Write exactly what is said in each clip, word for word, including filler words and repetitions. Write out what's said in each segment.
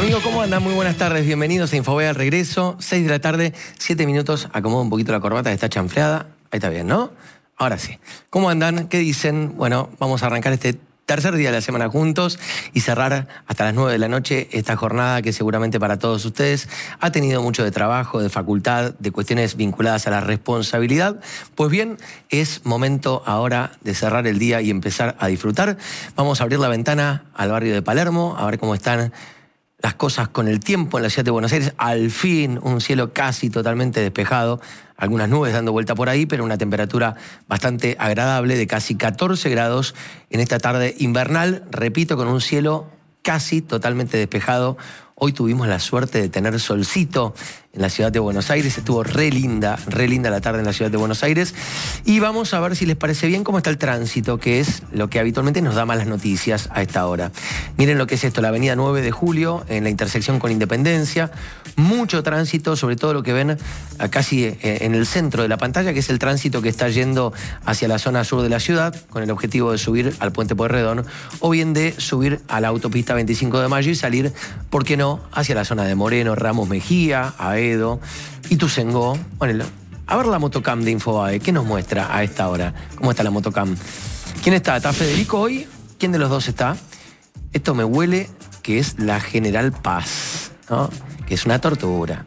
Amigos, ¿cómo andan? Muy buenas tardes, bienvenidos a Infovea al regreso, seis de la tarde, siete minutos, acomodo un poquito la corbata que está chanfleada, ahí está bien, ¿no? Ahora sí. ¿Cómo andan? ¿Qué dicen? Bueno, vamos a arrancar este tercer día de la semana juntos y cerrar hasta las nueve de la noche esta jornada que seguramente para todos ustedes ha tenido mucho de trabajo, de facultad, de cuestiones vinculadas a la responsabilidad. Pues bien, es momento ahora de cerrar el día y empezar a disfrutar. Vamos a abrir la ventana al barrio de Palermo, a ver cómo están las cosas con el tiempo en la ciudad de Buenos Aires. Al fin, un cielo casi totalmente despejado, algunas nubes dando vuelta por ahí, pero una temperatura bastante agradable de casi catorce grados en esta tarde invernal, repito, con un cielo casi totalmente despejado. Hoy tuvimos la suerte de tener solcito en la ciudad de Buenos Aires. Estuvo re linda, re linda la tarde en la ciudad de Buenos Aires. Y vamos a ver si les parece bien cómo está el tránsito, que es lo que habitualmente nos da malas noticias a esta hora. Miren lo que es esto, la avenida nueve de julio, en la intersección con Independencia. Mucho tránsito, sobre todo lo que ven casi en el centro de la pantalla, que es el tránsito que está yendo hacia la zona sur de la ciudad, con el objetivo de subir al Puente Pueyrredón, o bien de subir a la autopista veinticinco de mayo y salir, ¿por qué no?, hacia la zona de Moreno, Ramos Mejía, Aedo, Ituzaingó. Bueno, a ver la motocam de Infobae, ¿qué nos muestra a esta hora? ¿Cómo está la motocam? ¿Quién está? ¿Está Federico hoy? ¿Quién de los dos está? Esto me huele que es la General Paz, ¿no? Que es una tortura.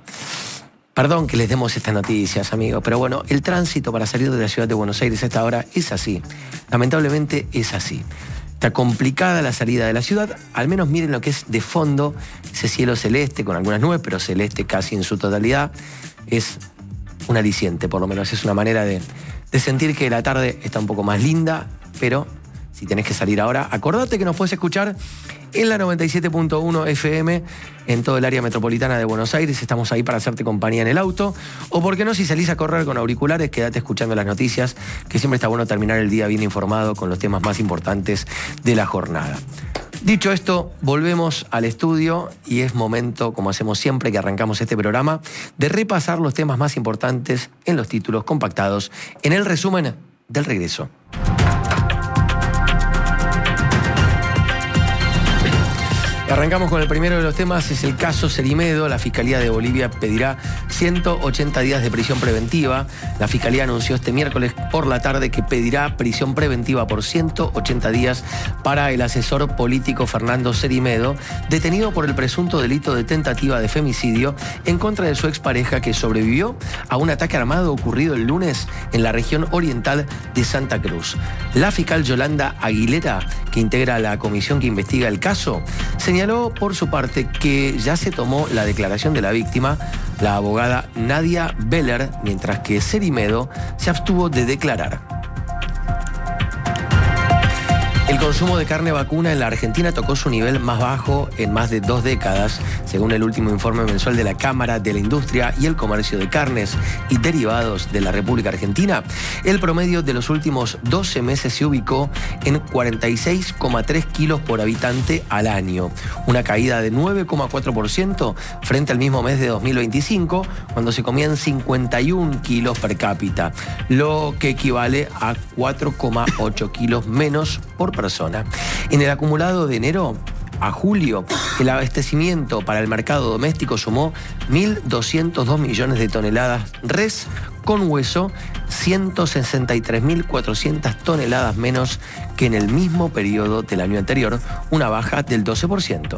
Perdón que les demos estas noticias, amigos, pero bueno, el tránsito para salir de la ciudad de Buenos Aires a esta hora es así. Lamentablemente es así. Está complicada la salida de la ciudad, al menos miren lo que es de fondo, ese cielo celeste con algunas nubes, pero celeste casi en su totalidad. Es un aliciente, por lo menos es una manera de, de sentir que la tarde está un poco más linda, pero si tenés que salir ahora, acordate que nos puedes escuchar en la noventa y siete punto uno F M en todo el área metropolitana de Buenos Aires. Estamos ahí para hacerte compañía en el auto. O por qué no, si salís a correr con auriculares, quédate escuchando las noticias, que siempre está bueno terminar el día bien informado con los temas más importantes de la jornada. Dicho esto, volvemos al estudio y es momento, como hacemos siempre que arrancamos este programa, de repasar los temas más importantes en los títulos compactados en el resumen del regreso. Arrancamos con el primero de los temas, es el caso Cerimedo. La Fiscalía de Bolivia pedirá ciento ochenta días de prisión preventiva. La Fiscalía anunció este miércoles por la tarde que pedirá prisión preventiva por ciento ochenta días para el asesor político Fernando Cerimedo, detenido por el presunto delito de tentativa de femicidio en contra de su expareja, que sobrevivió a un ataque armado ocurrido el lunes en la región oriental de Santa Cruz. La fiscal Yolanda Aguilera, que integra la comisión que investiga el caso, señaló por su parte que ya se tomó la declaración de la víctima, la abogada Nadia Beller, mientras que Cerimedo se abstuvo de declarar. El consumo de carne vacuna en la Argentina tocó su nivel más bajo en más de dos décadas, según el último informe mensual de la Cámara de la Industria y el Comercio de Carnes y Derivados de la República Argentina. El promedio de los últimos doce meses se ubicó en cuarenta y seis coma tres kilos por habitante al año, una caída de nueve coma cuatro por ciento frente al mismo mes de dos mil veinticinco, cuando se comían cincuenta y un kilos per cápita, lo que equivale a cuatro coma ocho kilos menos por persona. En el acumulado de enero a julio, el abastecimiento para el mercado doméstico sumó mil doscientos dos millones de toneladas res con hueso, ciento sesenta y tres mil cuatrocientas toneladas menos que en el mismo periodo del año anterior, una baja del doce por ciento.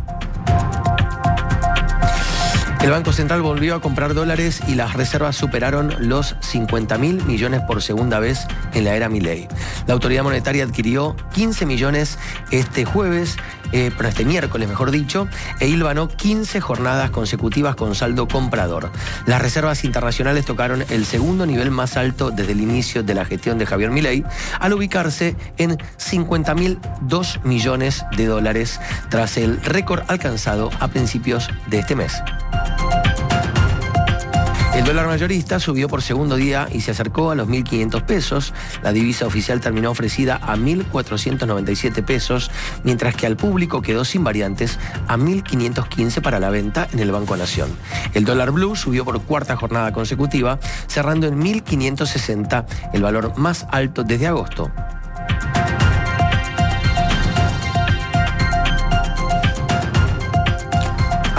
El Banco Central volvió a comprar dólares y las reservas superaron los cincuenta mil millones por segunda vez en la era Milei. La autoridad monetaria adquirió quince millones este jueves, eh, pero este miércoles mejor dicho, e hilvanó quince jornadas consecutivas con saldo comprador. Las reservas internacionales tocaron el segundo nivel más alto desde el inicio de la gestión de Javier Milei, al ubicarse en cincuenta mil dos millones de dólares tras el récord alcanzado a principios de este mes. El dólar mayorista subió por segundo día y se acercó a los mil quinientos pesos. La divisa oficial terminó ofrecida a mil cuatrocientos noventa y siete pesos, mientras que al público quedó sin variantes a mil quinientos quince para la venta en el Banco Nación. El dólar blue subió por cuarta jornada consecutiva, cerrando en mil quinientos sesenta, el valor más alto desde agosto.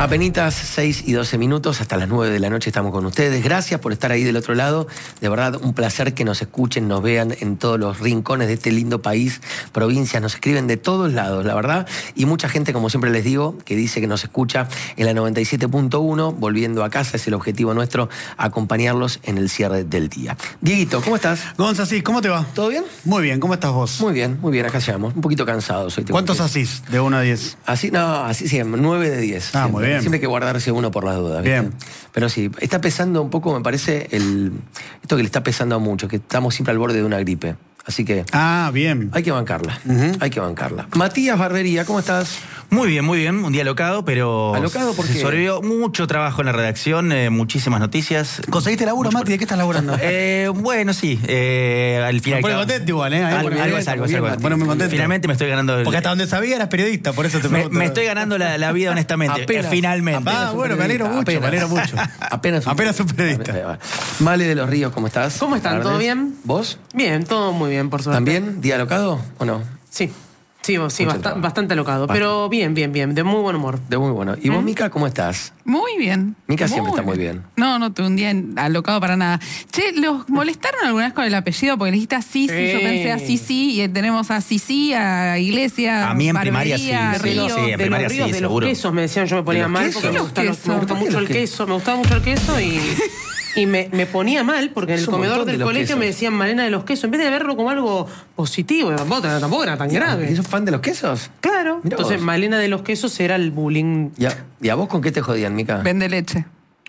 Apenitas seis y doce minutos, hasta las nueve de la noche estamos con ustedes. Gracias por estar ahí del otro lado. De verdad, un placer que nos escuchen, nos vean en todos los rincones de este lindo país, provincias, nos escriben de todos lados, la verdad. Y mucha gente, como siempre les digo, que dice que nos escucha en la noventa y siete punto uno, volviendo a casa, es el objetivo nuestro, acompañarlos en el cierre del día. Dieguito, ¿cómo estás? Gonza, sí, ¿cómo te va? ¿Todo bien? Muy bien, ¿cómo estás vos? Muy bien, muy bien, acá llegamos. Un poquito cansados hoy. ¿Cuántos asís de uno a diez? Así, no, así siempre, nueve de diez. Ah, siempre. muy bien. Siempre hay que guardarse uno por las dudas. ¿viste? Bien. Pero sí, está pesando un poco, me parece, el esto que le está pesando a mucho, que estamos siempre al borde de una gripe. Así que Ah, bien. hay que bancarla, Ujú. hay que bancarla. Matías Barbería, ¿cómo estás? Muy bien, muy bien. Un día alocado, pero ¿Alocado por se qué? sobrevivió mucho trabajo en la redacción, eh, muchísimas noticias. ¿Conseguiste laburo, Mati? ¿De qué estás laburando? Eh, bueno, sí. Eh, al final. Me pone contento igual, ¿eh? Ahí Algo, pone algo bien, es algo, es bien, algo. Mati. Bueno, muy contento. Finalmente me estoy ganando. el- Porque hasta donde sabía eras periodista, por eso te me, pregunto. me estoy ganando la, la vida, honestamente. Apenas. eh, finalmente. Ah, un bueno, me alegro periodista, mucho, me alegro apenas. mucho. Apenas un, Apenas un periodista. Vale de los Ríos, ¿cómo estás? ¿Cómo están? Buenas ¿Todo tardes. bien? ¿Vos? Bien, todo muy bien, por suerte. ¿También? ¿Día alocado o no? Sí, sí, vos- sí Mucho basta- trabajo. bastante alocado. Pero bien, bien, bien, de muy buen humor. De muy bueno. ¿Y vos, Mica, cómo estás? Muy bien. Mica siempre está muy bien. No, no tuve un día alocado para nada. Che, ¿los molestaron alguna vez con el apellido? Porque le dijiste a Sisi, Sí. yo pensé a Sisi, y tenemos a Sisi, a Iglesia, A mí en primaria sí, Barbería, sí, Río. sí, en de primaria los ríos, sí, de seguro. los quesos, me decían, yo me ¿De ponía los mal quesos? porque me ¿Los gusta, los- quesos? me gusta ¿Por qué mucho los el queso, me gustaba mucho el queso y, y me, me ponía mal porque en Es el un comedor montón de del los colegio quesos. me decían Malena de los quesos, en vez de verlo como algo positivo, tampoco, tampoco era tan grave. ¿Y sos fan de los quesos? Claro, Mirá entonces vos. Malena de los quesos era el bullying. ¿Y a, ¿Y a vos con qué te jodían, Mica? Vende leche.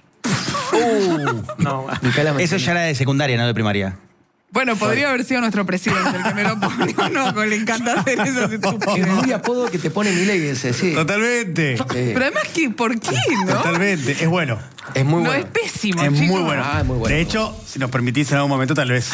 No, Micaela me Eso enseñó. ya era de secundaria, no de primaria. Bueno, podría haber sido nuestro presidente el que me lo pone. No, no, le encanta hacer esas Es estupideces. muy apodo que te pone Milei ese, sí. Totalmente. Sí. Pero además, que ¿por qué, no? Totalmente. Es bueno. Es muy No, bueno. es pésimo, Es chicos. muy bueno. Ah, es muy bueno. De hecho, si nos permitís en algún momento, tal vez.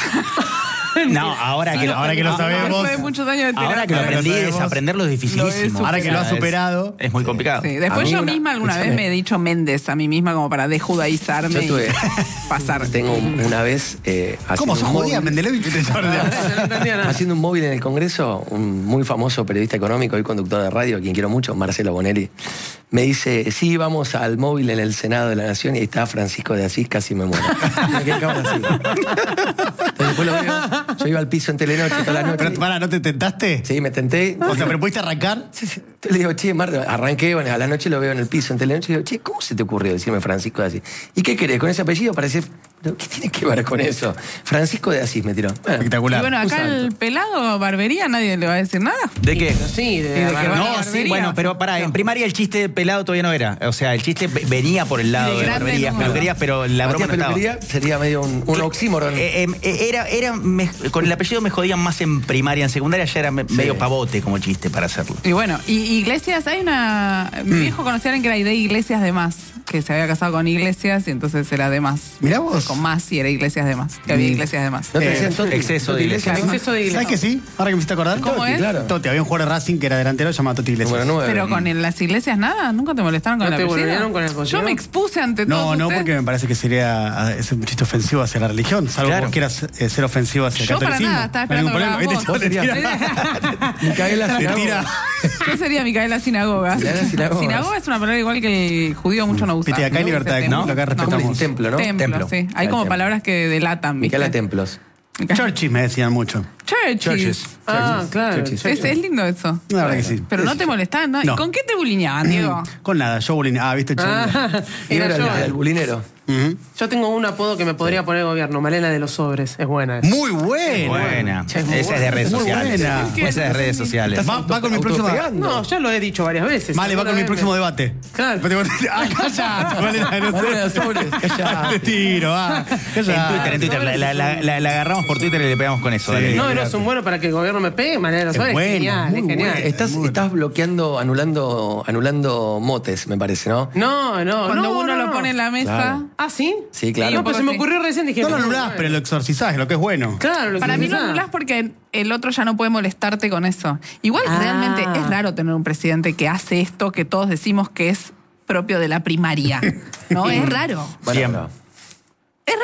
No, ahora que, ahora que lo sabemos. Después de muchos años de ahora que lo terapia. aprendí, Lo sabemos. desaprenderlo es Lo he dificilísimo. Ahora que lo has Es- superado. Es muy complicado. Sí, A después mí yo una- misma alguna vez escúchame. me he dicho Méndez a mí misma como para desjudaizarme Yo tuve- y pasar. Tengo un- una vez eh, ¿Cómo haciendo, sos un judía, móvil, Mendelevich? Te no entendía nada. haciendo un móvil en el Congreso, un muy famoso periodista económico y conductor de radio, a quien quiero mucho, Marcelo Bonelli, me dice, sí, vamos al móvil en el Senado de la Nación y ahí está Francisco de Asís, casi me muero. Me quedé cabrón así. Entonces después lo veo, yo iba al piso en Telenoche toda la noche. Pero, pará, ¿no te tentaste? Sí, me tenté. O sea, ¿pero pudiste arrancar? Sí, sí. Entonces le digo, che, Marta, arranqué, bueno, a la noche lo veo en el piso en Telenoche y digo, che, ¿cómo se te ocurrió decirme Francisco de Asís? ¿Y qué querés? ¿Con ese apellido? Parece... ¿Qué tiene que ver con eso? Francisco de Asís me tiró. Bueno, Y Espectacular. bueno, un acá salto. el pelado Barbería nadie le va a decir nada. ¿De qué? Pero sí, de, Sí, de que agarrar- va a la No, sí, barbería. bueno, pero pará, en primaria el chiste pelado todavía no era. O sea, el chiste ve- venía por el lado De de, grande barberías, no. peluquerías, pero la broma Matías no estaba. Peluquería sería medio un, un oxímoron. Eh, eh, era, era me- con el apellido me jodían más en primaria, en secundaria ya era me- medio pavote como chiste para hacerlo. Y bueno, y Iglesias, hay una... Mi viejo conocía a alguien que era de Iglesias de Más, que se había casado con Iglesias y entonces era de Más. Mirá vos. Con Más y era Iglesias de Más, que había Iglesias de Más. ¿No te Eh, decían Toti? exceso de Toti iglesia. Iglesias, ¿no? Exceso de ¿Sabes que sí? Ahora que me hiciste acordar. ¿Cómo Toti, es? claro. Toti, había un jugador de Racing que era delantero llamado Toti Iglesias. Número nueve. Pero con el- las iglesias nada, nunca te molestaron con ¿No el te apellido. volvieron con el apellido? Yo me expuse ante todos No, no, ustedes. porque me parece que sería ah, es un chiste ofensivo hacia la religión, salvo Claro. vos quieras eh, ser ofensivo hacia el Yo para catolicismo. nada, estaba No hay ningún esperando problema. que ¿Viste? vos. Te tira- Micaela te Sinagoga. tira. ¿Qué sería Micaela Sinagoga? Micaela Sinagoga. Sinagoga es una palabra igual que el judío mucho no usa. Viste, acá hay ¿no? libertad de Dice culto, acá templo. respetamos. Como el templo, ¿no? Templo, Templo. sí. Hay Micaela como Templo. palabras que delatan, ¿viste? Micaela Templos. Churchill me decían mucho. Churches. Churches. Ah, claro. Churches. Es, es lindo eso. La verdad que sí. Pero no te molestaban, ¿no? No. ¿Y con qué te bulineaban, Diego? Con nada, yo bullying. Ah, viste, Churchill. Ah, Y era era yo. el, el bulinero. Ujú. Yo tengo un apodo que me podría poner el gobierno, Malena de los Sobres. Es buena esa. Muy buena. Buena. Che, es muy Esa es de redes Muy sociales. buena. Esa es de redes sociales. Va, va con mi próxima. autopegando. No, ya lo he dicho varias veces. Vale, va con mi Alguna próximo vez debate. Claro. Ah, callate. Vale, no Malena de los sé. Sobres, callate. Te tiro, ah. En Twitter, en Twitter. La, la- la- la- la agarramos por Twitter y le pegamos con eso. Sí. dale. No, no, son buenos para que el gobierno me pegue, Malena de los Es Sobres. bueno, genial, muy es genial. bueno. Estás, estás bloqueando, anulando, anulando motes, me parece, ¿no? No, no, Cuando no, uno no, lo no. pone en la mesa. Claro. ¿Ah, sí? Sí, claro. No, pero se me ocurrió recién, dije. No lo no, anulás, bueno. pero lo exorcizás, lo que es bueno. Claro, lo Para mí lo exorcizás. anulás porque el otro ya no puede molestarte con eso. Igual Ah. realmente es raro tener un presidente que hace esto que todos decimos que es propio de la primaria. ¿No? Es raro. Bueno, Bien. pero- Es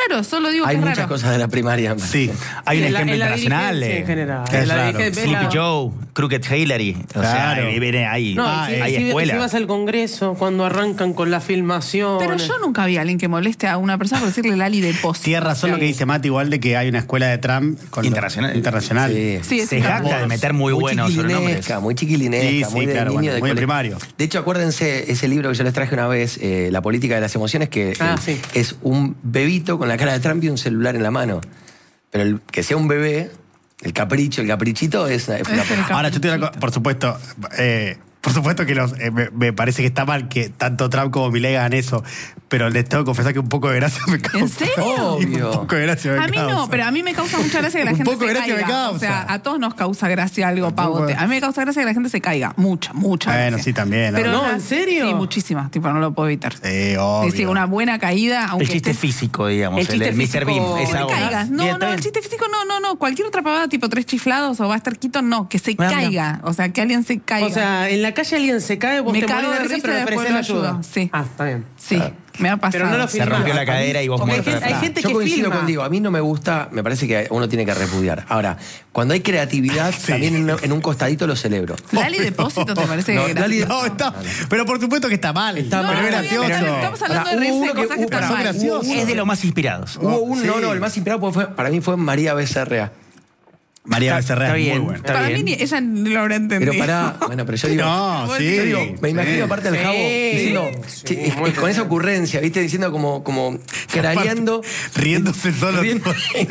Claro, solo digo Hay que es muchas raro. cosas de la primaria. Sí. Hay un En la- ejemplo en la internacional. dirigencia eh, en general. Claro. En la dirige- Sleepy la- Joe, Crooked Hillary. O sea, Claro. ahí viene ahí. No, Ah, y si, hay si- escuela. si vas al Congreso, cuando arrancan con la filmación. Pero yo nunca vi a alguien que moleste a una persona por decirle Lali de Pozo. Tiene razón lo que dice Mati, igual de que hay una escuela de Trump con lo- Internacional. internacional. Sí. Sí, es Se una- jacta de meter muy, buenos sobrenombres. chiquilinesca, muy chiquilinesca, Sí, sí, muy de claro, niño bueno, de muy cole. primario. De hecho, acuérdense ese libro que yo les traje una vez, eh, La política de las emociones, que Ah, eh, sí. es un bebito con la cara de Trump y un celular en la mano. Pero el, que sea un bebé, el capricho, el caprichito es, es una- Es el Ahora, yo te digo una cosa, por supuesto, eh, por supuesto que los, eh, me, me parece que está mal que tanto Trump como Milei hagan eso, pero les tengo que confesar que un poco de gracia me causa. ¿En serio? Obvio. Un poco de gracia me A mí causa. no, pero a mí me causa mucha gracia que la Un gente poco de se gracia me caiga. causa. O sea, a todos nos causa gracia algo Un poco pavote. de- A mí me causa gracia que la gente se caiga. Mucha, mucha Bueno, gracia. sí, también, ¿no? Pero No, las- ¿en serio? Sí, muchísimas. Tipo, no lo puedo evitar. Sí, obvio. Sí, sí, una buena caída, aunque El chiste estés- físico, digamos. El El, chiste el mister físico- Bean. Que Que esa te onda. caigas. No, Bien, no, está el bien. chiste físico no, no, no. Cualquier otra pavada, tipo tres chiflados o va a estar quito, no. Que se Ah, mira. caiga. O sea, que alguien se caiga. O sea, en la calle alguien se cae, vos Me te cago morís de de risa, risa pero y le después ofreces lo la ayuda. ayudo. Sí. Ah, está bien. sí, me ha pasado. Pero no lo Se rompió la cadera y vos Porque hay muerto. gente- hay Ah. gente Yo que coincido filma. contigo, a mí no me gusta, me parece que uno tiene que repudiar. Ahora, cuando hay creatividad, también en, en un costadito lo celebro. Lali Depósito, ¿te parece No, que Lali- No, está, pero por supuesto que está mal. Está No, mal. pero es está bien, gracioso. pero estamos hablando Ahora, de reírse hubo de uno que- cosas que hubo- están son mal. graciosos. Es de los más inspirados. Hubo un, Sí. no, no, el más inspirado pues fue, para mí fue María Becerra. María Está- Becerra está es muy bien. buena. Está Para bien. mí ni- ella ni lo habrá entendido. Pero pará, bueno, pero yo digo. No, sí. Yo digo, me imagino sí. aparte del Sí. Jabo diciendo, Sí, che, es- muy es con esa bien. ocurrencia, ¿viste? Diciendo como, como craneando. Riéndose solo. riendo-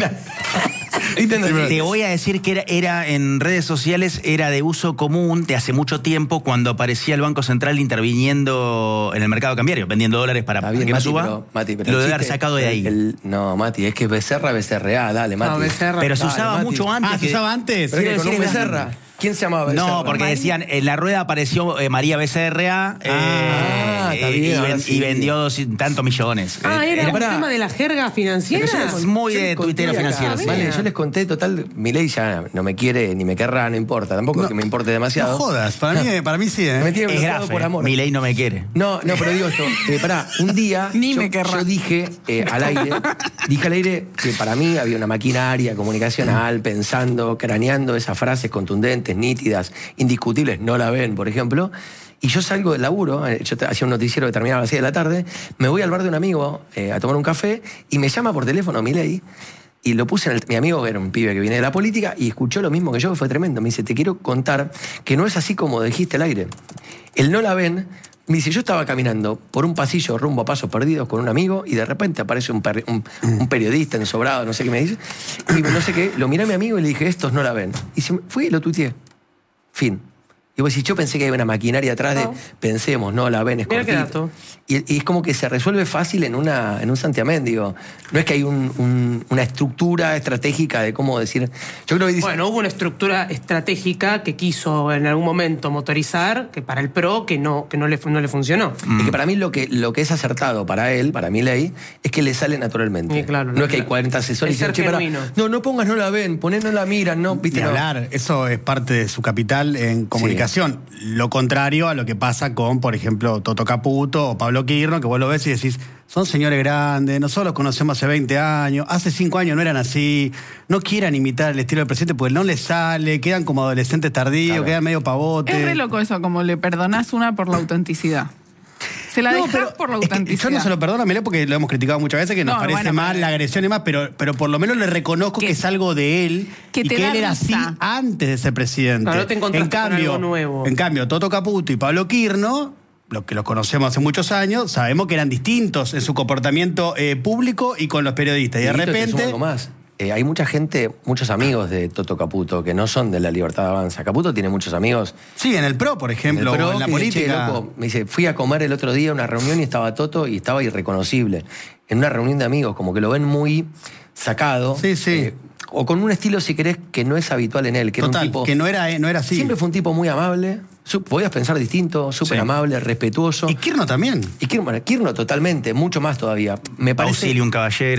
¿Viste? No, Te voy a decir que era, era en redes sociales, era de uso común de hace mucho tiempo cuando aparecía el Banco Central interviniendo en el mercado cambiario, vendiendo dólares para, Está para bien, que no Mati, suba. pero, Mati, pero lo el debe haber chiste- sacado de ahí. el- no, Mati, es que Becerra, Becerra, dale, Mati. No, Becerra. pero se Dale, usaba Mati. mucho antes. Ah, ¿se que- usaba antes? Pero es que Quiero con un decir, Becerra. ¿Quién se llamaba Becerra? No, porque decían, en la rueda apareció eh, María Becerra eh, Ah, está bien, y, ahora ven- sí. y vendió doscientos tantos millones. Ah, Eh, era un pará. tema de la jerga financiera. Pero yo les Es conté- muy yo de les conté tuitero acá, financiero, sí. Vale, yo les conté, total, Milei ya no me quiere ni me querrá, no importa. Tampoco es que me importe demasiado. No jodas, para mí, para mí sí, ¿eh? Me tiene es bloqueado grafe. por amor. Mi ley no me quiere. No, no, pero digo esto, eh, pará, un día Ni yo, me querrá. yo dije eh, al aire, dije al aire que para mí había una maquinaria comunicacional pensando, craneando esas frases contundentes, nítidas, indiscutibles, no la ven, por ejemplo, y yo salgo del laburo, eh, yo te- hacía un noticiero que terminaba a las seis de la tarde, me voy al bar de un amigo eh, a tomar un café y me llama por teléfono Milei. Y lo puse en el... Mi amigo era un pibe que viene de la política y escuchó lo mismo que yo, que fue tremendo. Me dice, te quiero contar que no es así como dijiste al aire. El no la ven... Me dice, yo estaba caminando por un pasillo rumbo a Pasos Perdidos con un amigo y de repente aparece un, per- un, un periodista ensobrado, no sé qué me dice, y no sé qué, lo miré a mi amigo y le dije, estos no la ven. Y se me- fui y lo tuiteé. Fin. Y vos decís, yo pensé que había una maquinaria atrás de, No. pensemos, no la ven, es Mira qué cortito. dato. Y, y es como que se resuelve fácil en, una, en un santiamén, digo. No es que hay un- un- una estructura estratégica de cómo decir... Yo creo que dice, Bueno, hubo una estructura estratégica que quiso en algún momento motorizar, que para el PRO, que no, que no, le, no le funcionó. es que para mí lo que, lo que es acertado para él, para mi ley, es que le sale naturalmente. Sí, claro, no no, es que hay claro. cuarenta asesores Es y dicen, ser "Che, pará, genuino". no, no pongas, no la ven, poné, no la miran, no, viste, Ni no. hablar, eso es parte de su capital en comunicación. Lo contrario a lo que pasa con, por ejemplo, Toto Caputo o Pablo Quirno, que vos lo ves y decís, son señores grandes, nosotros los conocemos hace veinte años, hace cinco años no eran así, no quieran imitar el estilo del presidente porque no les sale, quedan como adolescentes tardíos, Claro. quedan medio pavotes. Es re loco eso, como le perdonás una por la autenticidad. Se la No, dejás pero por la es que autenticidad. yo no se lo perdono a Milei porque lo hemos criticado muchas veces, que nos No, parece bueno, mal pero- la agresión y más, pero, pero por lo menos le reconozco que, Que- es algo de él que y te que da él era risa. así antes de ser presidente. Claro, no te encontraste en con cambio, algo nuevo. En cambio, Toto Caputo y Pablo Quirno, los que los conocemos hace muchos años, sabemos que eran distintos en su comportamiento eh, público y con los periodistas. Y de Dieguito, te sumo repente... algo más. Eh, hay mucha gente, muchos amigos de Toto Caputo que no son de la Libertad Avanza. Caputo tiene muchos amigos Sí, en el PRO, por en el ejemplo, PRO o en la que dicen, "Che, política. loco", me dice, fui a comer el otro día a una reunión y estaba Toto y estaba irreconocible. En una reunión de amigos, como que lo ven muy sacado. Sí, sí. eh, o con un estilo, si querés, que no es habitual en él. Que era un Total, tipo, que no era, eh, no era así. Siempre fue un tipo muy amable. Su- podías pensar distinto, súper Sí. amable, respetuoso. Y Quirno también. Y Kirno, bueno, Kirno totalmente, mucho más todavía. Me parece... Auxilio, un caballero.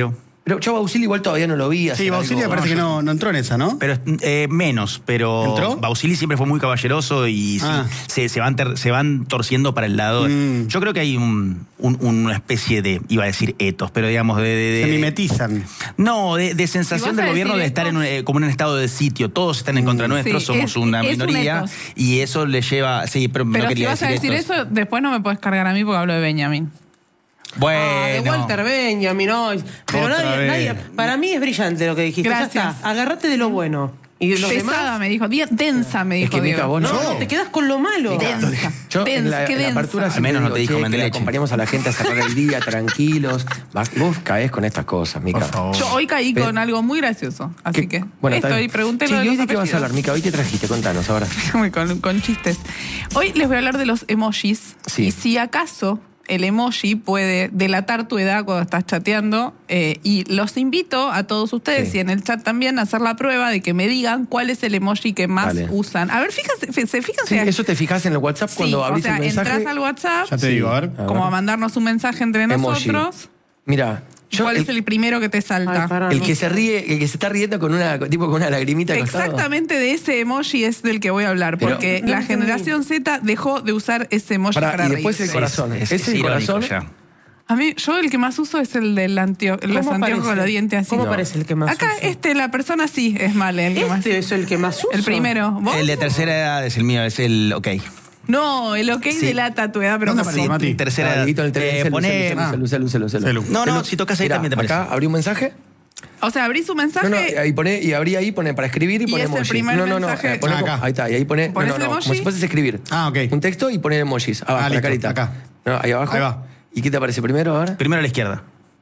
Pero yo Bausili igual todavía no lo vi. Sí, Bausili me parece que no, no entró en esa, ¿no? Pero eh, menos, pero ¿Entró? Bausili siempre fue muy caballeroso y sí, Ah. se, se, van ter- se van torciendo para el lado. Mm. Yo creo que hay un, un- una especie de, iba a decir etos, pero digamos de... de- de- Se mimetizan. No, de, de Si sensación vas del a gobierno decir de estar en un, etos- eh, como en un estado de sitio. Todos están en contra nuestro, Sí, somos es- una es un minoría etos. y eso le lleva... Sí, pero, Pero no si quería vas a decir esto. eso, después no me puedes cargar a mí porque hablo de Benjamin. Bueno, Ah, de Walter Benjamin, no. Pero Otra nadie, vez. nadie. Para mí es brillante lo que dijiste. Ya Gracias. está. Agárrate de lo bueno. Y de los Pesada demás. me dijo, di- densa me Es dijo que Mica, Diego. vos No, no. no, te quedas con lo malo. Densa, Yo en densa, la, qué en la densa. apertura Al siempre menos no digo, te dijo che, que Mendeleche. le acompañamos a la gente a cerrar el día, tranquilos. Vas- Vos caes con estas cosas, Mica. Por favor. Yo hoy caí Pero- con algo muy gracioso, así ¿Qué- que bueno, está esto bien. y pregunté Che, lo de ¿y hoy los de qué vas a apellidos. hablar, Mica? Hoy te trajiste, contanos ahora. con, con chistes. Hoy les voy a hablar de los emojis. Sí. Y si acaso el emoji puede delatar tu edad cuando estás chateando. eh, y los invito a todos ustedes Sí. y en el chat también a hacer la prueba de que me digan cuál es el emoji que más Dale. usan. A ver, fíjense, fíjense. fíjense. Sí, eso te fijas en el WhatsApp Sí, cuando o abrís sea, el mensaje. entras al WhatsApp, Ya te Sí. digo, a ver. A como ver. a mandarnos un mensaje entre Emoji. nosotros. Mira, yo ¿Cuál el, es el primero que te salta? Ay, pará, el no que sé. se ríe, el que se está riendo con una tipo con una lagrimita al costado. Exactamente de ese emoji es del que voy a hablar, Pero- porque No la entendí. generación Z dejó de usar ese emoji Pará, para y después el reírse. corazón. Es, Ese es el irónico corazón. ya. A mí, yo el que más uso es el del antio, los ¿Cómo anteojos parece? con los dientes así. ¿Cómo No. parece el que más Acá, usa? este, la persona sí es mal, el que más. Este es el que más uso. El primero. ¿Vos? El de tercera edad es el mío, es el ok. No, el ok Sí. delata tu edad, pero ¿Dónde no aparece, sé. Mati? Tercera Ah, edad. Dieguito en el tren, Eh, celu, poné- celu, ah. celu, celu, celu, celu. Celu. No, no, Celu. si tocas ahí Mirá, también te aparece. Acá abrí un mensaje. O sea, abrí su mensaje. No, no, ahí pone, y abrí ahí, pone para escribir y, Y pone es el emoji. primer no, no, no, mensaje. eh, pone Ah, como- acá. ahí está, y ahí pone, no, ¿Pones no, el no, emoji? como si fueses escribir. Ah, ok. Un texto y poner emojis. Abajo, Ah, la listo, carita. acá. No, ahí abajo. Ahí va. ¿Y qué te aparece primero ahora? Primero a la izquierda.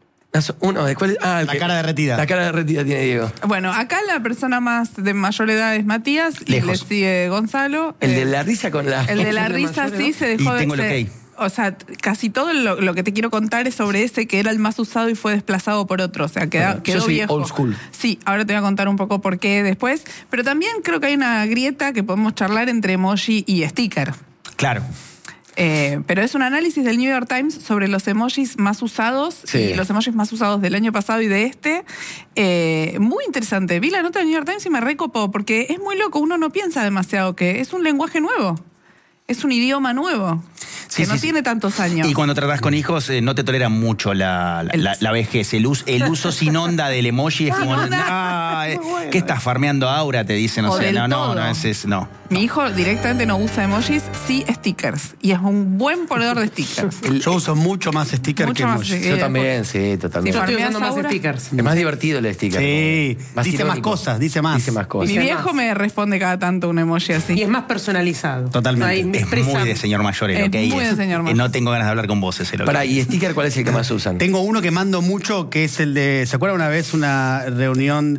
Uno, después. Ah, el La que- cara derretida. La cara derretida tiene Diego. Bueno, acá la persona más de mayor edad es Matías y Lejos. le sigue Gonzalo. El Eh, de la risa con la. El de la El de risa mayor sí edad. se dejó Y de tengo el ser- ok. O sea, casi todo lo, lo que te quiero contar es sobre ese que era el más usado y fue desplazado por otro. O sea, queda- Bueno, yo quedó soy viejo. old school. Sí, ahora te voy a contar un poco por qué después. Pero también creo que hay una grieta que podemos charlar entre emoji y sticker. Claro. Eh, pero es un análisis del New York Times sobre los emojis más usados Sí. y los emojis más usados del año pasado y de este. Eh, muy interesante. Vi la nota del New York Times y me recopó porque es muy loco. Uno no piensa demasiado que es un lenguaje nuevo. Es un idioma nuevo. Sí, que no sí, sí. tiene tantos años. Y cuando tratás con hijos, eh, no te tolera mucho la, la, El- la- la vejez. El, us- el uso sin onda del emoji es Sin como. onda. "No, eh, ¿Qué estás farmeando Aura? Te dicen, o, O sea, del no, no, todo. no, es, es- no. Mi hijo directamente no usa emojis, sí stickers. Y es un buen ponedor de stickers. Yo uso mucho más sticker Mucho que más, emoji. sí. Yo también, sí, Yo totalmente. Sí, estoy Farmeás usando más ahora. stickers. Es más divertido el sticker. Sí, como más dice más irónico. cosas, dice más. Dice más cosas. Mi Dice viejo más. me responde cada tanto un emoji así. Y es más personalizado. Totalmente. Ahí me Es expresa- muy de señor mayor el Es ok. muy de señor Eh, mayor. No tengo ganas de hablar con vos, ese lo Pará, ¿y sticker cuál es el que más usan? Tengo uno que mando mucho, que es el de. ¿Se acuerdan una vez una reunión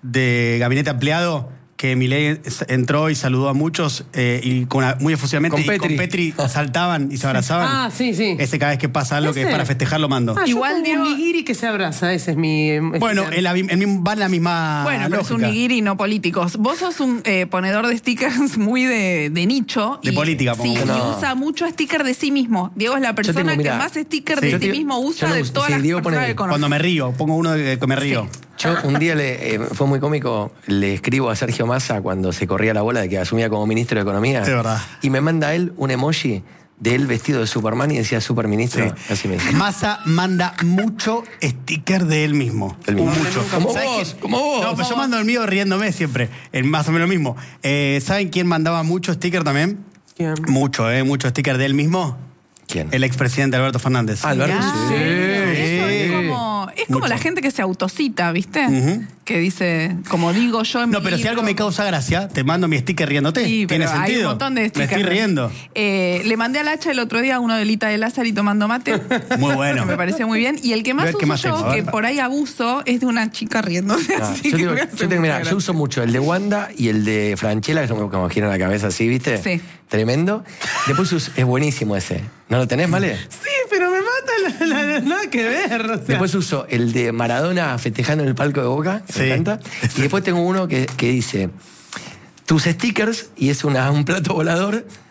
de gabinete ampliado? Que Milei entró y saludó a muchos eh, y con una- muy efusivamente Con y Petri. con Petri saltaban y se abrazaban. Ah, sí, sí. Ese cada vez que pasa algo que es Ese. para festejar lo mando. Ah, Igual, yo pongo Diego- un nigiri que se abraza. Ese es mi. eh, Bueno, sticker. en la, en mi- va en la misma Bueno, pero es un lógica. nigiri no políticos. Vos sos un eh, ponedor de stickers muy de, de nicho. De política, Sí, pongo. y No. usa mucho sticker de sí mismo. Diego es la persona tengo, que mirá, más sticker sí. de Yo sí te- mismo yo usa no de uso- todas sí, las Diego personas pone- que conozco. Cuando me río, pongo uno de que me río. Yo un día le eh, fue muy cómico, le escribo a Sergio Massa cuando se corría la bola de que asumía como ministro de Economía. Es verdad. Y me manda él un emoji de él vestido de Superman y decía superministro. Sí. Así me dice. Massa manda mucho sticker de él mismo. Él mismo. Mucho. Como ¿Sabés vos, qué? como vos. No, pero yo mando el mío riéndome siempre. El más o menos lo mismo. Eh, ¿Saben quién mandaba mucho sticker también? ¿Quién? Mucho, ¿eh? Mucho sticker de él mismo. ¿Quién? El expresidente Alberto Fernández. Ah, Alberto, Ah, sí. Eso es Sí. como, es como Mucho. la gente que se autocita, ¿viste? Ujú. Que dice, como digo yo en No, mi pero si libro. algo me causa gracia, te mando mi sticker riéndote. Sí, ¿Tiene pero sentido? hay un montón de Me stickers. estoy riendo. Eh, le mandé al hacha el otro día uno de Lita de Lázaro y tomando mate. Muy bueno. Que me pareció muy bien. Y el que más A ver, uso ¿qué más yo, tengo? A ver. que por ahí abuso, es de una chica riéndose. Ah, así yo, que digo, me yo, hace tengo- mucha mirá, yo gracia. uso mucho el de Wanda y el de Franchella, que son como, como giran la cabeza así, ¿viste? Sí. Tremendo. Después us- es buenísimo ese. ¿No lo tenés, Male? Sí, pero me mata la, la- la- nada que ver. O sea. Después uso el de Maradona festejando en el palco de Boca, que Sí. me encanta. Y después tengo uno que, que dice, tus stickers, y es una, un plato volador,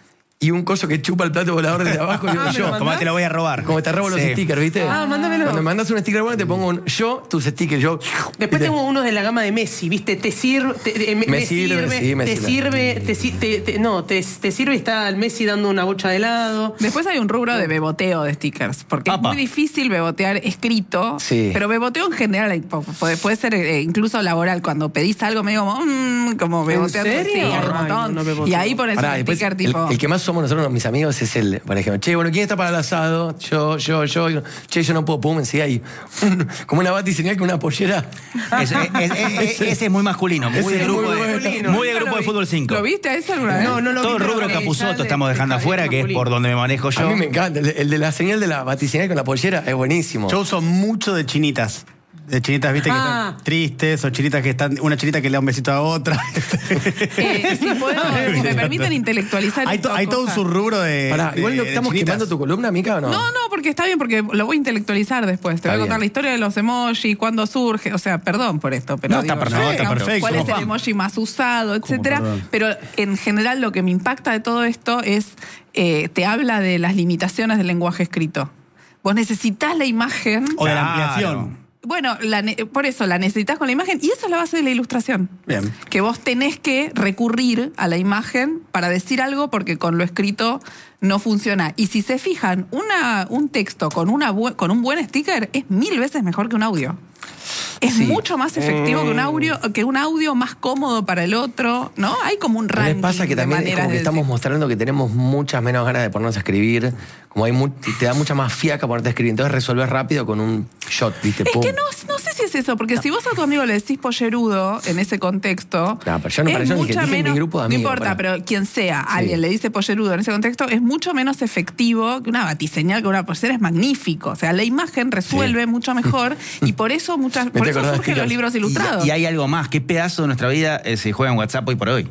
y un coso que chupa el plato volador desde abajo. Y Ah, yo, ¿me lo Como te lo voy a robar. como te robo los Sí. stickers, ¿viste? Ah, mándamelo. Cuando me mandas un sticker bueno, te pongo un yo, tus stickers, yo. Después ¿viste? tengo uno de la gama de Messi, ¿viste? Te sirve. Te, eh, me, Me me sirve, sí, me te sirve. sirve. Te, si- te- te- no, te, te sirve y está el Messi dando una bocha de helado. Después hay un rubro de beboteo de stickers, porque Apa. es muy difícil bebotear escrito, Sí. pero beboteo en general hay po- puede, puede ser eh, incluso laboral, cuando pedís algo medio como, mm, como beboteando. serio? Sí, hay un Ay, montón. no, no beboteo. Y ahí pones Pará, un después, sticker el, tipo... el que más somos nosotros, mis amigos, es el, por ejemplo, che, bueno, ¿quién está para el asado? Yo, yo, yo. Y, che, yo no puedo, pum, enseguida hay un- como una batiseñal con una pollera. Ese, es- es- es- ese es muy masculino, muy Ese de es grupo, muy de, bueno. muy de ¿Lo grupo de vi- fútbol cinco. ¿Lo viste a eso alguna vez? No, no lo Todo el vi, pero rubro que Capusotto ya estamos de- dejando de afuera, que es masculino. por donde me manejo yo. A mí me encanta. El, el de la señal de la batiseñal con la pollera es buenísimo. Yo uso mucho de chinitas. De chinitas, viste, que Ah. están tristes, o chinitas que están. Una chinita que le da un besito a otra. Eh, si, puedo, si me permiten intelectualizar hay, esto, to- hay todo un cosa. subrubro de. Pará, de- igual no de estamos chinitas. quemando tu columna, Mica, ¿o no? No, no, porque está bien, porque lo voy a intelectualizar después. Te Está voy a contar bien. la historia de los emojis, cuándo surge. O sea, perdón por esto, pero. No, está digo, perfecto, ¿no? está perfecto. ¿Cuál es Como el fan. emoji más usado, etcétera? perdón. Pero en general lo que me impacta de todo esto es. Eh, te habla de las limitaciones del lenguaje escrito. Vos necesitas la imagen. O de la Claro. ampliación. Bueno, la ne- por eso la necesitas con la imagen y esa es la base de la ilustración. Bien. Que vos tenés que recurrir a la imagen para decir algo porque con lo escrito no funciona. Y si se fijan, una, un texto con, una bu- con un buen sticker es mil veces mejor que un audio. Es Sí. mucho más efectivo que un Mm. audio, que un audio más cómodo para el otro, ¿no? Hay como un ¿No ranking les pasa que de también es maneras como que de estamos decir. mostrando que tenemos muchas menos ganas de ponernos a escribir? Como hay mu- te da mucha más fiaca ponerte a escribir. Entonces resolvés rápido con un shot, ¿viste? Es Pum. que no, no sé si es eso, porque si vos a tu amigo le decís pollerudo en ese contexto. No, pero yo no- es pero yo dije- mucha dije en mi grupo de amigos, No importa, pará. pero quien sea, alguien le dice pollerudo en ese contexto, es mucho menos efectivo que una batiseñal, que una pollera es magnífico. O sea, la imagen resuelve Sí. mucho mejor y por eso muchas, por te eso acordás, surgen Kika? los libros ilustrados. Y, y hay algo más. ¿Qué pedazo de nuestra vida eh, se juega en WhatsApp hoy por hoy?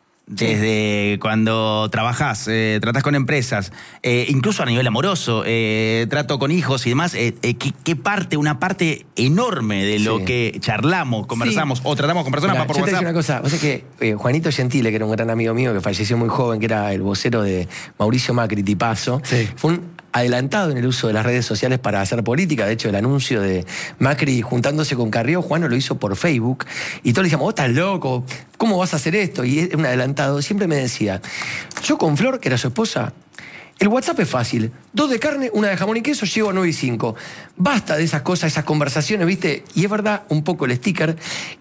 Desde cuando trabajás, eh, tratás con empresas, eh, incluso a nivel amoroso, eh, trato con hijos y demás, eh, eh, ¿qué, qué parte, una parte enorme de lo Sí. que charlamos, conversamos o tratamos con personas Mirá, va por yo te WhatsApp? digo una cosa, vos sabés que eh, Juanito Gentile, que era un gran amigo mío, que falleció muy joven, que era el vocero de Mauricio Macri, tipazo, Sí. fue un adelantado en el uso de las redes sociales para hacer política. De hecho, el anuncio de Macri juntándose con Carrió, Juan lo hizo por Facebook, y todos le decíamos, vos estás loco, ¿cómo vas a hacer esto? Y era un adelantado, siempre me decía, yo con Flor, que era su esposa, el WhatsApp es fácil. Dos de carne, una de jamón y queso, llego a nueve y cinco. Basta de esas cosas, esas conversaciones, ¿viste? Y es verdad, un poco el sticker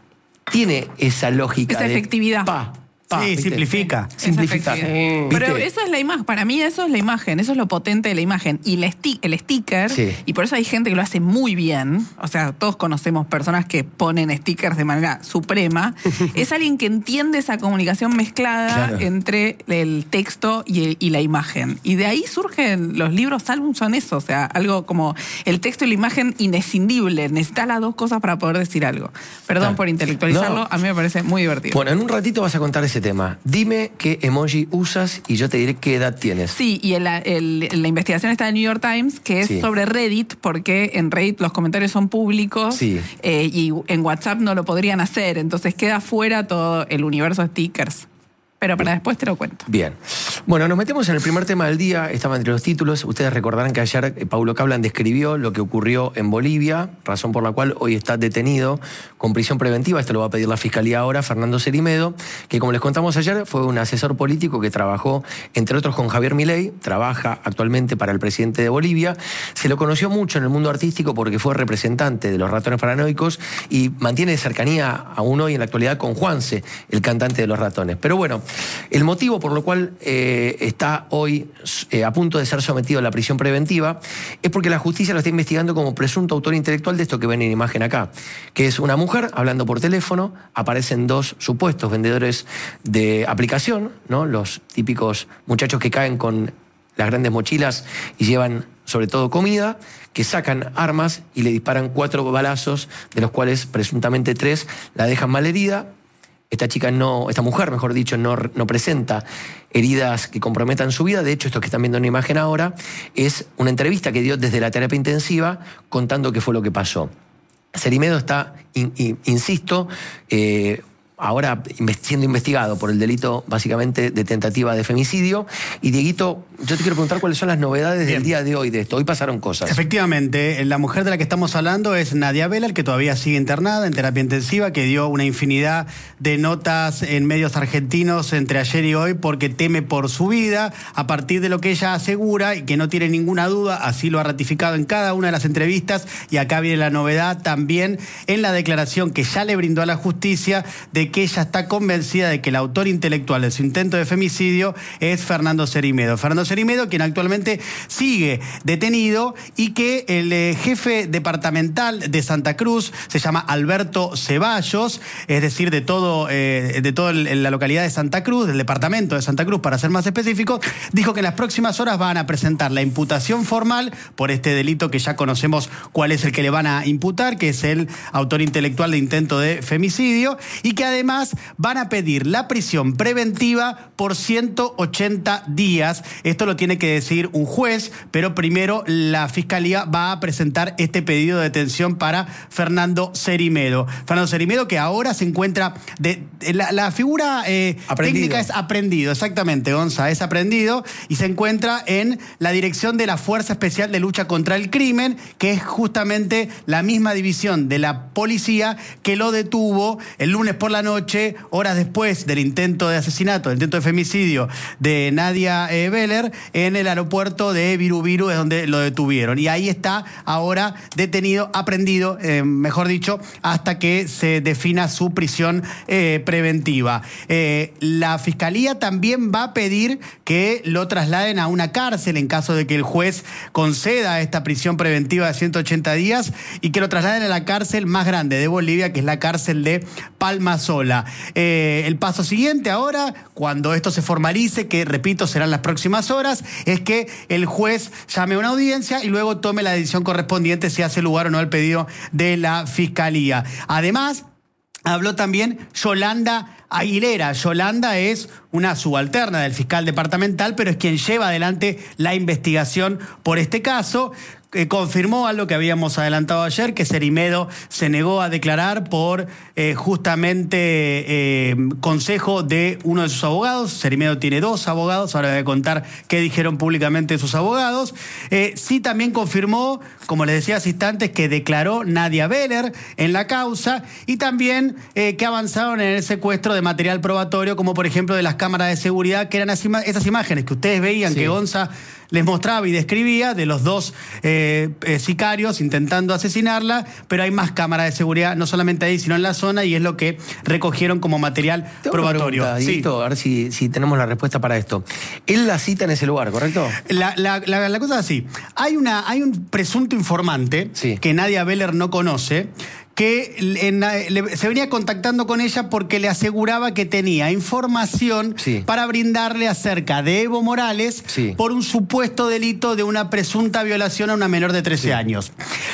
tiene esa lógica Esa de efectividad. Pa, pa, Sí, ¿viste? simplifica. Simplifica. Esa efectividad. ¿Viste? Pero eso es la imagen, para mí eso es la imagen, eso es lo potente de la imagen. Y la sti- el sticker, Sí. y por eso hay gente que lo hace muy bien, o sea, todos conocemos personas que ponen stickers de manera suprema, es alguien que entiende esa comunicación mezclada Claro. entre el texto y, y la imagen. Y de ahí surgen los libros álbum, son eso, o sea, algo como el texto y la imagen inescindible, necesitas las dos cosas para poder decir algo. Perdón Claro. por intelectualizarlo, No. a mí me parece muy divertido. Bueno, en un ratito vas a contar ese tema. Dime qué emoji usas y yo te diré qué edad tienes. Sí, y el- el- la investigación está en New York Times, que es Sí. sobre Reddit, porque en Reddit los comentarios son públicos Sí. eh, y en WhatsApp no lo podrían hacer, entonces queda fuera todo el universo de stickers. Pero para después te lo cuento. Bien. Bueno, nos metemos en el primer tema del día. Estaba entre los títulos. Ustedes recordarán que ayer eh, Paulo Cablan describió lo que ocurrió en Bolivia, razón por la cual hoy está detenido con prisión preventiva. Esto lo va a pedir la Fiscalía ahora, Fernando Cerimedo, que como les contamos ayer, fue un asesor político que trabajó, entre otros, con Javier Milei. Trabaja actualmente para el presidente de Bolivia. Se lo conoció mucho en el mundo artístico porque fue representante de los Ratones Paranoicos y mantiene cercanía aún hoy en la actualidad con Juanse, el cantante de los Ratones. Pero bueno, el motivo por lo cual eh, está hoy eh, a punto de ser sometido a la prisión preventiva es porque la justicia lo está investigando como presunto autor intelectual de esto que ven en imagen acá, que es una mujer hablando por teléfono, aparecen dos supuestos vendedores de aplicación, ¿no? Los típicos muchachos que caen con las grandes mochilas y llevan sobre todo comida, que sacan armas y le disparan cuatro balazos, de los cuales presuntamente tres la dejan malherida. Esta chica no, esta mujer, mejor dicho, no, no presenta heridas que comprometan su vida. De hecho, esto que están viendo en una imagen ahora es una entrevista que dio desde la terapia intensiva contando qué fue lo que pasó. Cerimedo está, in, in, insisto, eh, ahora siendo investigado por el delito básicamente de tentativa de femicidio. Y Dieguito, yo te quiero preguntar cuáles son las novedades Bien. del día de hoy de esto. Hoy pasaron cosas. Efectivamente, la mujer de la que estamos hablando es Nadia Beller, que todavía sigue internada en terapia intensiva, que dio una infinidad de notas en medios argentinos entre ayer y hoy porque teme por su vida, a partir de lo que ella asegura y que no tiene ninguna duda, así lo ha ratificado en cada una de las entrevistas, y acá viene la novedad también en la declaración que ya le brindó a la justicia de que ella está convencida de que el autor intelectual de su intento de femicidio es Fernando Cerimedo. Fernando Cerimedo, quien actualmente sigue detenido y que el eh, jefe departamental de Santa Cruz se llama Alberto Ceballos, es decir, de todo, eh, de toda la localidad de Santa Cruz, del departamento de Santa Cruz, para ser más específico, dijo que en las próximas horas van a presentar la imputación formal por este delito que ya conocemos cuál es el que le van a imputar, que es el autor intelectual de intento de femicidio, y que además van a pedir la prisión preventiva por ciento ochenta días. Esto lo tiene que decir un juez, pero primero la Fiscalía va a presentar este pedido de detención para Fernando Cerimedo. Fernando Cerimedo, que ahora se encuentra... De, de la, la figura eh, técnica es aprendido, exactamente, Gonza, es aprendido, y se encuentra en la dirección de la Fuerza Especial de Lucha contra el Crimen, que es justamente la misma división de la policía que lo detuvo el lunes por la noche, horas después del intento de asesinato, del intento de femicidio de Nadia eh, Beller, en el aeropuerto de Viru Viru, es donde lo detuvieron. Y ahí está ahora detenido, aprendido, eh, mejor dicho, hasta que se defina su prisión eh, preventiva. Eh, la Fiscalía también va a pedir que lo trasladen a una cárcel en caso de que el juez conceda esta prisión preventiva de ciento ochenta días y que lo trasladen a la cárcel más grande de Bolivia, que es la cárcel de Palma Sola. Eh, el paso siguiente ahora, cuando esto se formalice, que repito serán las próximas horas, es que el juez llame a una audiencia y luego tome la decisión correspondiente si hace lugar o no al pedido de la Fiscalía. Además, habló también Yolanda Aguilera. Yolanda es una subalterna del fiscal departamental, pero es quien lleva adelante la investigación por este caso. Eh, confirmó algo que habíamos adelantado ayer, que Cerimedo se negó a declarar por eh, justamente eh, consejo de uno de sus abogados. Cerimedo tiene dos abogados, ahora voy a contar qué dijeron públicamente sus abogados. Eh, sí también confirmó, como les decía hace instantes, que declaró Nadia Beller en la causa, y también eh, que avanzaron en el secuestro de material probatorio, como por ejemplo de las cámaras de seguridad, que eran esas imágenes que ustedes veían, sí, que Gonza les mostraba y describía de los dos eh, eh, sicarios intentando asesinarla, pero hay más cámaras de seguridad, no solamente ahí, sino en la zona, y es lo que recogieron como material Tengo probatorio. Una pregunta, Dieguito, sí. A ver si, si tenemos la respuesta para esto. Él la cita en ese lugar, ¿correcto? La, la, la, la cosa es así. Hay, una, hay un presunto informante, sí, que Nadia Beller no conoce, que en, le, se venía contactando con ella porque le aseguraba que tenía información, sí, para brindarle acerca de Evo Morales, sí, por un supuesto delito de una presunta violación a una menor de trece, sí, años.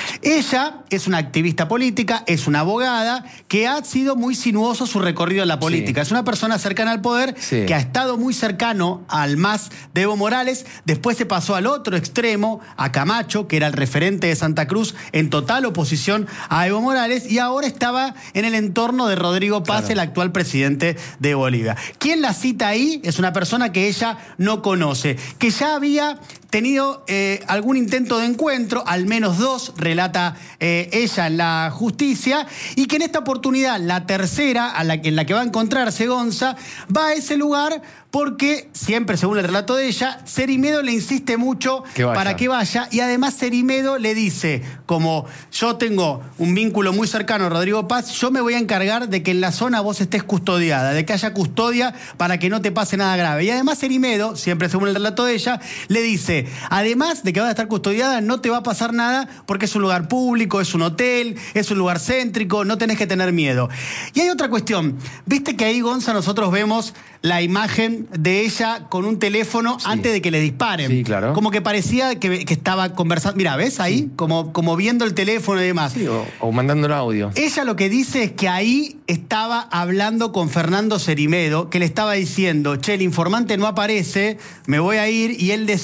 Ella es una activista política, es una abogada que ha sido muy sinuoso su recorrido en la política. Sí. Es una persona cercana al poder, sí, que ha estado muy cercano al M A S de Evo Morales, después se pasó al otro extremo, a Camacho, que era el referente de Santa Cruz, en total oposición a Evo Morales, y ahora estaba en el entorno de Rodrigo Paz, claro, el actual presidente de Bolivia. ¿Quién la cita ahí? Es una persona que ella no conoce, que ya había tenido eh, algún intento de encuentro, al menos dos, relata eh, ella en la justicia, y que en esta oportunidad, la tercera, a la, en la que va a encontrarse Gonza, va a ese lugar porque, siempre según el relato de ella, Cerimedo le insiste mucho que para que vaya, y además Cerimedo le dice, como yo tengo un vínculo muy cercano a Rodrigo Paz, yo me voy a encargar de que en la zona vos estés custodiada, de que haya custodia para que no te pase nada grave. Y además Cerimedo, siempre según el relato de ella, le dice, además de que vas a estar custodiada, no te va a pasar nada porque es un lugar público, es un hotel, es un lugar céntrico, no tenés que tener miedo. Y hay otra cuestión, viste que ahí, Gonza, nosotros vemos la imagen de ella con un teléfono, sí, antes de que le disparen. Sí, claro. Como que parecía que, que estaba conversando. Mira, ¿ves ahí? Sí. Como, como viendo el teléfono y demás. Sí, o, o mandando el audio. Ella lo que dice es que ahí estaba hablando con Fernando Cerimedo, que le estaba diciendo, che, el informante no aparece, me voy a ir, y él decía, le,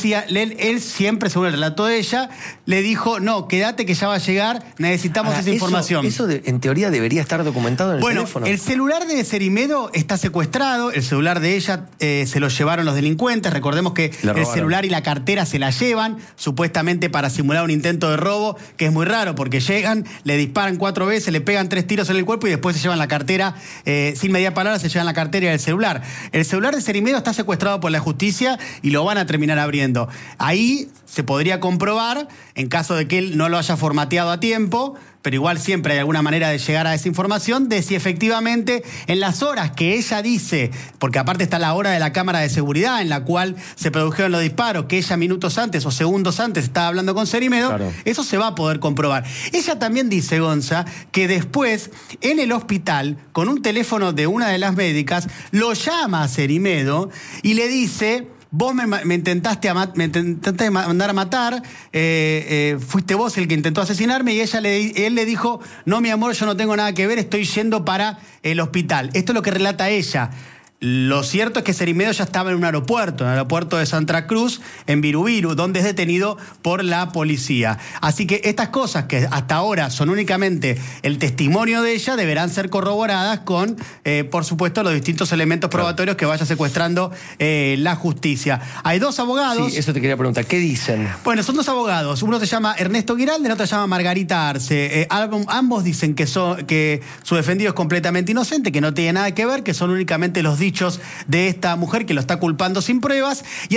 él, él siempre, según el relato de ella, le dijo, no, quédate que ya va a llegar, necesitamos Ahora, esa eso- información. Eso, de- en teoría debería estar documentado en el Bueno, teléfono. el celular de Cerimedo está secuestrado, el celular de ella eh, se lo llevaron los delincuentes, recordemos que Le el robaron. celular y la cartera se la llevan, supuestamente para simular un intento de robo, que es muy raro, porque llegan, le disparan cuatro veces, le pegan tres tiros en el cuerpo y después se llevan la cartera, eh, sin media palabra, se llevan la cartera y el celular. El celular de Cerimedo está secuestrado por la justicia y lo van a terminar abriendo. Ahí se podría comprobar, en caso de que él no lo haya formateado a tiempo, pero igual siempre hay alguna manera de llegar a esa información, de si efectivamente en las horas que ella dice, porque aparte está la hora de la cámara de seguridad en la cual se produjeron los disparos, que ella minutos antes o segundos antes estaba hablando con Cerimedo, Claro. eso se va a poder comprobar. Ella también dice, Gonza, que después en el hospital, con un teléfono de una de las médicas, lo llama a Cerimedo y le dice... Vos me, me intentaste a ma- me intentaste mandar a matar, eh, eh, fuiste vos el que intentó asesinarme y ella le, él le dijo, no mi amor, yo no tengo nada que ver, estoy yendo para el hospital. Esto es lo que relata ella. Lo cierto es que Cerimedo ya estaba en un aeropuerto, en el aeropuerto de Santa Cruz, en Virubiru, donde es detenido por la policía. Así que estas cosas que hasta ahora son únicamente el testimonio de ella deberán ser corroboradas con, eh, por supuesto, los distintos elementos probatorios que vaya secuestrando eh, la justicia. Hay dos abogados. Sí, eso te quería preguntar. ¿Qué dicen? Bueno, son dos abogados. Uno se llama Ernesto Giralde, el otro se llama Margarita Arce. Eh, album- ambos dicen que, son, que su defendido es completamente inocente, que no tiene nada que ver, que son únicamente los dichos de esta mujer que lo está culpando sin pruebas. Y